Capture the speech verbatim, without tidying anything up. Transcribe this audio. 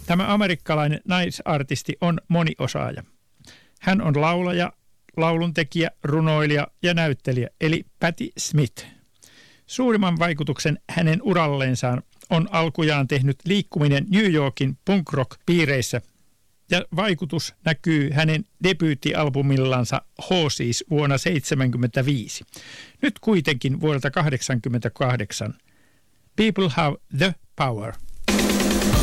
Tämä amerikkalainen naisartisti on moniosaaja. Hän on laulaja, lauluntekijä, runoilija ja näyttelijä, eli Patti Smith. Suurimman vaikutuksen hänen uralleensa on alkujaan tehnyt liikkuminen New Yorkin punk rock-piireissä, ja vaikutus näkyy hänen debyyttialbumillansa Horses vuonna seitsemänkymmentäviisi. Nyt kuitenkin vuodelta kahdeksankymmentäkahdeksan. People have the power.